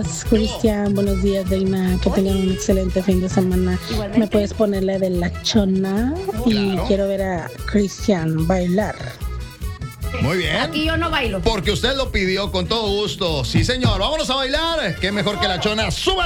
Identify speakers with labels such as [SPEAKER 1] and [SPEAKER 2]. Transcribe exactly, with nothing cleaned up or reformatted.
[SPEAKER 1] días, Cristian. Buenos días, Reina. Que tengan un excelente fin de semana.
[SPEAKER 2] Igualmente.
[SPEAKER 1] ¿Me puedes ponerle de la chona? Y
[SPEAKER 3] Claro.
[SPEAKER 1] quiero ver a Cristian bailar.
[SPEAKER 3] Muy bien.
[SPEAKER 2] Aquí yo no bailo.
[SPEAKER 3] Porque usted lo pidió con todo gusto. Sí, señor. Vámonos a bailar. Qué mejor que la chona. ¡Suba!